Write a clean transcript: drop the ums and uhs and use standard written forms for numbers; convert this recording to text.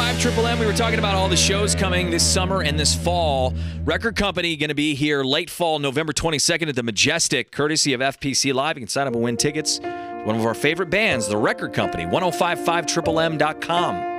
105 Triple M. We were talking about all the shows coming this summer and this fall. Record Company going to be here late fall, November 22nd at the Majestic, courtesy of FPC Live. You can sign up and win tickets. One of our favorite bands, the Record Company, 1055triplem.com.